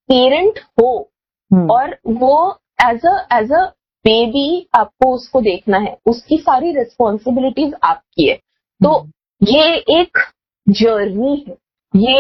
Parent हो और वो एज अ बेबी आपको उसको देखना है, उसकी सारी रिस्पॉन्सिबिलिटीज आपकी है। तो ये एक जर्नी है, ये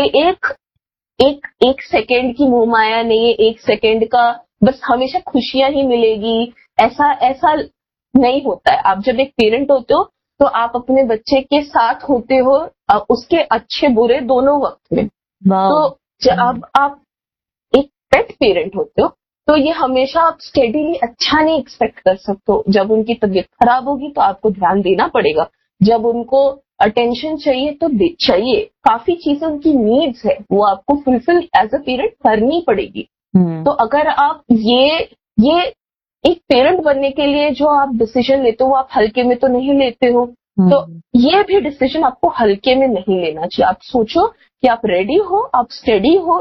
एक सेकेंड की मोह माया नहीं है, एक सेकेंड का बस हमेशा खुशियां ही मिलेगी, ऐसा नहीं होता है। आप जब एक पेरेंट होते हो तो आप अपने बच्चे के साथ होते हो उसके अच्छे बुरे दोनों वक्त में। तो जब आप एक पेट पेरेंट होते हो तो ये हमेशा आप स्टेडीली अच्छा नहीं एक्सपेक्ट कर सकते हो। जब उनकी तबीयत खराब होगी तो आपको ध्यान देना पड़ेगा, जब उनको अटेंशन चाहिए तो चाहिए, काफी चीजें उनकी नीड्स है वो आपको फुलफिल एज अ पेरेंट करनी पड़ेगी। तो अगर आप ये एक पेरेंट बनने के लिए जो आप डिसीजन लेते हो वो आप हल्के में तो नहीं लेते हो, तो ये भी डिसीजन आपको हल्के में नहीं लेना चाहिए। आप सोचो कि आप रेडी हो, आप स्टेडी हो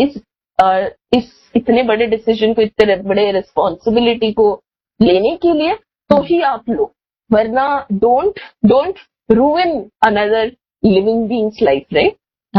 इस इतने बड़े डिसीजन को, इतने बड़े रिस्पॉन्सिबिलिटी को लेने के लिए, तो ही आप लो, वरना don't ruin another living being's life, right?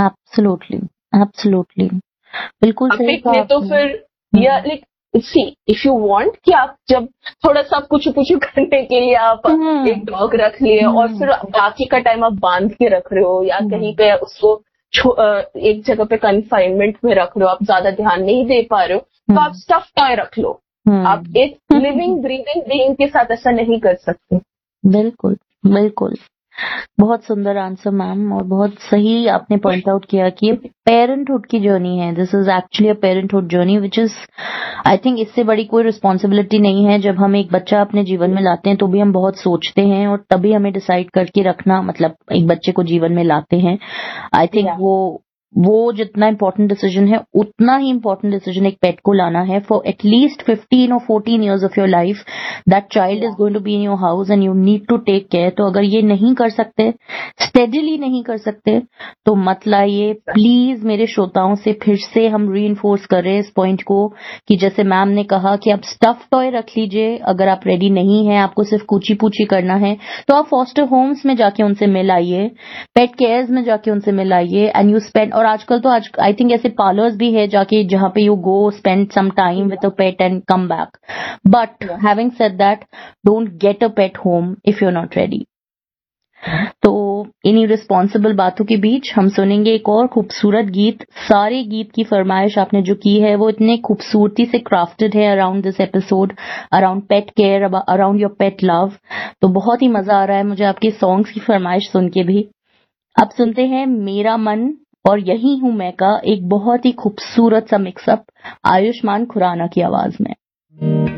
Absolutely. बिल्कुल सही कहा तो फिर या like see if you want कि आप जब थोड़ा सा कुछ करने के लिए आप एक डॉग रख लिए और फिर बाकी का टाइम आप बांध के रख रहे हो या कहीं पे उसको एक जगह पे कन्फाइनमेंट में रख रहे हो, आप ज्यादा ध्यान नहीं दे पा रहे हो, तो आप स्टफ टॉय रख लो। आप एक लिविंग ब्रीदिंग बीइंग के साथ ऐसा नहीं कर सकते। बिल्कुल बहुत सुंदर आंसर मैम, और बहुत सही आपने पॉइंट आउट किया कि ये पेरेंटहुड की जर्नी है। This is actually a parenthood journey which is I think इससे बड़ी कोई रिस्पॉन्सिबिलिटी नहीं है। जब हम एक बच्चा अपने जीवन में लाते हैं तो भी हम बहुत सोचते हैं और तभी हमें डिसाइड करके रखना, मतलब एक बच्चे को जीवन में लाते हैं। आई थिंक वो जितना इम्पोर्टेंट डिसीजन है उतना ही इम्पोर्टेंट डिसीजन एक पेट को लाना है। फॉर एटलीस्ट 15 और 14 years of your life that child is going to be in your house and you need to take care. तो अगर ये नहीं कर सकते, स्टेडीली नहीं कर सकते, तो मत लाइए प्लीज। मेरे श्रोताओं से फिर से हम रीइंफोर्स कर रहे हैं इस पॉइंट को कि जैसे मैम ने कहा कि आप स्टफ टॉय रख लीजिए। अगर आप रेडी नहीं है, आपको सिर्फ कूची पूची करना है, तो आप फॉस्टर होम्स में जाके उनसे मिल आइए, पेट केयर्स में जाके उनसे मिल आइए एंड यू स्पेंड। और आजकल तो आई थिंक ऐसे पार्लर्स भी है जाके जहां पे you go spend some time with a pet and come back. But having said that, don't get a pet home if you are not ready. तो इन्हीं रिस्पॉन्सिबल बातों के बीच हम सुनेंगे एक और खूबसूरत गीत। सारे गीत की फरमाइश आपने जो की है वो इतने खूबसूरती से क्राफ्टेड है around this episode, around pet care, around your pet love. तो बहुत ही मजा आ रहा है मुझे आपके सॉन्ग्स की फरमाइश सुन के भी। अब सुनते हैं मेरा मन और यही हूं मैं का एक बहुत ही खूबसूरत सा मिक्सअप आयुष्मान खुराना की आवाज में।